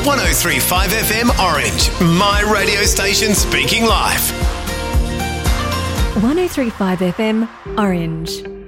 103.5 FM Orange, my radio station speaking live. 103.5 FM Orange.